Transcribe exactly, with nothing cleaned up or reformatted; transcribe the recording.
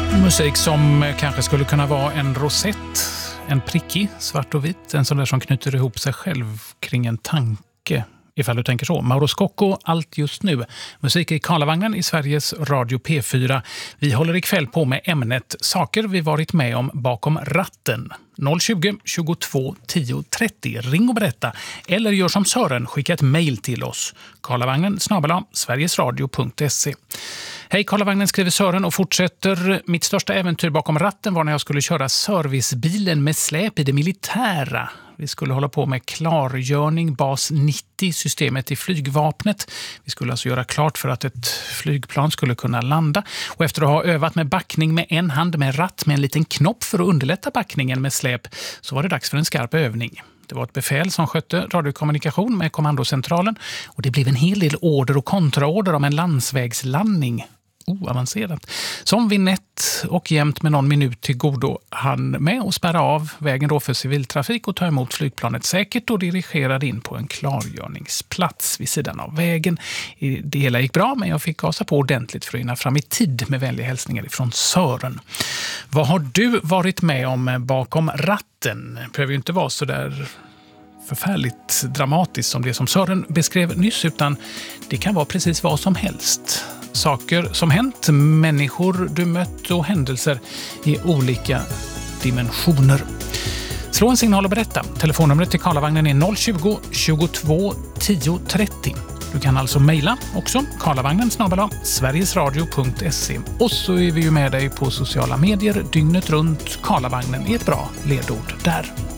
Musik som kanske skulle kunna vara en rosett, en prickig, svart och vit, en sån där som knyter ihop sig själv kring en tanke. Ifall du tänker så. Mauro Scocco, allt just nu. Musik i Karlavagnen i Sveriges Radio P fyra. Vi håller ikväll på med ämnet saker vi varit med om bakom ratten. noll tjugo, tjugotvå, tio, trettio. Ring och berätta. Eller gör som Sören, skicka ett mejl till oss. Karlavagnen snabel-a sverigesradio punkt se. Hej Karlavagnen, skriver Sören och fortsätter. Mitt största äventyr bakom ratten var när jag skulle köra servicebilen med släp i det militära. Vi skulle hålla på med klargörning bas nittio, systemet i flygvapnet. Vi skulle alltså göra klart för att ett flygplan skulle kunna landa. Och efter att ha övat med backning med en hand med ratt med en liten knopp för att underlätta backningen med släp, så var det dags för en skarp övning. Det var ett befäl som skötte radiokommunikation med kommandocentralen och det blev en hel del order och kontraorder om en landsvägslandning. Oavancerat. Som vinett och jämt med någon minut till godo han med och spärra av vägen då för civiltrafik och ta emot flygplanet säkert och dirigerade in på en klargörningsplats vid sidan av vägen. Det hela gick bra, men jag fick gasa på ordentligt för att hinna fram i tid med vänliga hälsningar ifrån Sören. Vad har du varit med om bakom ratten? Det behöver ju inte vara så där förfärligt dramatiskt som det som Sören beskrev nyss, utan det kan vara precis vad som helst. Saker som hänt, människor du mött och händelser i olika dimensioner. Slå en signal och berätta. Telefonnumret till Karlavagnen är noll tjugo, tjugotvå, tio, trettio. Du kan alltså mejla också, karlavagnen snabel-a sverigesradio punkt se. Och så är vi ju med dig på sociala medier dygnet runt. Karlavagnen är ett bra ledord där.